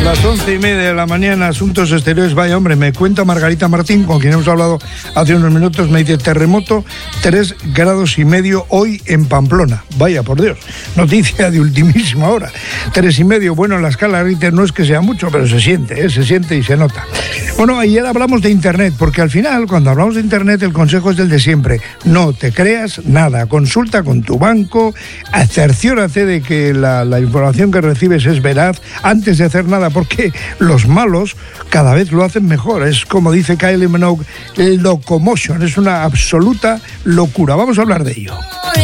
Las 11:30 de la mañana, Asuntos Exteriores. Vaya hombre, me cuenta Margarita Martín, con quien hemos hablado hace unos minutos, me dice terremoto 3,5 grados hoy en Pamplona. Vaya por Dios, noticia de ultimísima hora. 3,5, bueno, en la escala Richter no es que sea mucho, pero se siente y se nota. Bueno, ayer hablamos de Internet, porque al final, cuando hablamos de Internet, el consejo es el de siempre. No te creas nada, consulta con tu banco, cerciórate de que la información que recibes es veraz antes de hacer nada, porque los malos cada vez lo hacen mejor. Es como dice Kylie Minogue, el locomotion, es una absoluta locura. Vamos a hablar de ello.